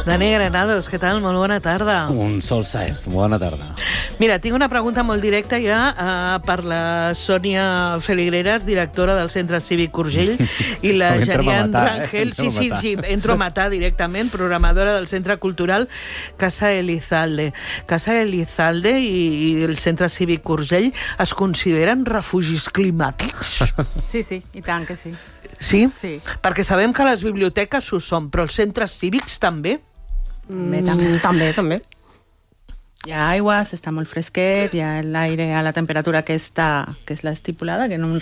Dani Granados, què tal? Molt bona tarda. Un sol Saez, bona tarda. Mira, tinc una pregunta molt directa ja per la Sònia Feligreres, directora del Centre Cívic Urgell, i la Janian Rangel, sí, entro a matar directament, programadora del Centre Cultural Casa Elizalde. Casa Elizalde i el Centre Cívic Urgell es consideren refugis climàtics? Sí, i tant que sí. Sí? Sí. Perquè sabem que les biblioteques ho són, però els centres cívics també? També. Hi ha aigua, s'està molt fresquet, hi ha l'aire a la temperatura que és la estipulada, que no em